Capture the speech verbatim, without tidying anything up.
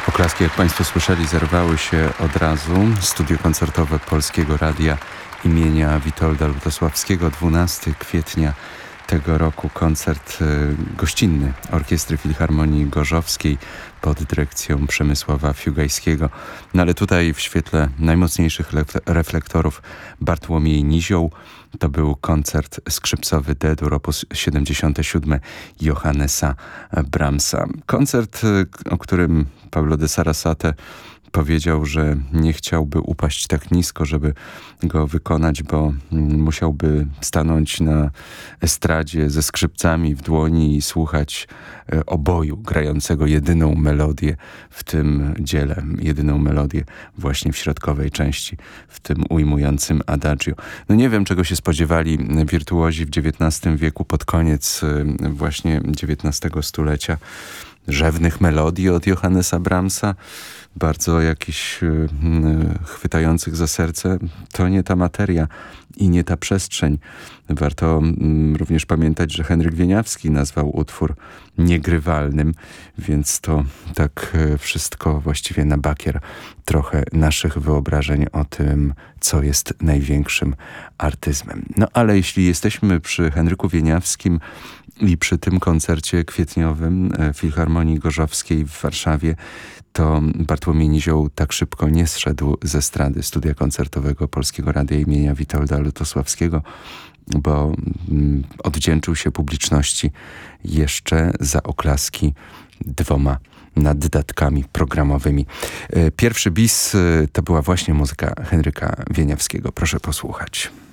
Oklaski, jak Państwo słyszeli, zerwały się od razu. Studio koncertowe Polskiego Radia imienia Witolda Lutosławskiego, dwunastego kwietnia tego roku, koncert gościnny Orkiestry Filharmonii Gorzowskiej pod dyrekcją Przemysława Fiugajskiego. No ale tutaj w świetle najmocniejszych reflektorów Bartłomiej Nizioł. To był koncert skrzypcowy D-dur op. siedemdziesiąty siódmy Johannesa Brahmsa. Koncert, o którym Pablo de Sarasate powiedział, że nie chciałby upaść tak nisko, żeby go wykonać, bo musiałby stanąć na estradzie ze skrzypcami w dłoni i słuchać oboju grającego jedyną melodię w tym dziele, jedyną melodię właśnie w środkowej części, w tym ujmującym adagio. No nie wiem, czego się spodziewali wirtuozi w dziewiętnastym wieku, pod koniec właśnie dziewiętnastego stulecia. Rzewnych melodii od Johannesa Brahmsa, bardzo jakichś y, chwytających za serce. To nie ta materia i nie ta przestrzeń. Warto y, również pamiętać, że Henryk Wieniawski nazwał utwór niegrywalnym, więc to tak y, wszystko właściwie na bakier trochę naszych wyobrażeń o tym, co jest największym artyzmem. No ale jeśli jesteśmy przy Henryku Wieniawskim i przy tym koncercie kwietniowym Filharmonii Gorzowskiej w Warszawie, to Bartłomiej Nizioł tak szybko nie zszedł ze estrady studia koncertowego Polskiego Radia imienia Witolda Lutosławskiego, bo odwdzięczył się publiczności jeszcze za oklaski dwoma naddatkami programowymi. Pierwszy bis to była właśnie muzyka Henryka Wieniawskiego. Proszę posłuchać.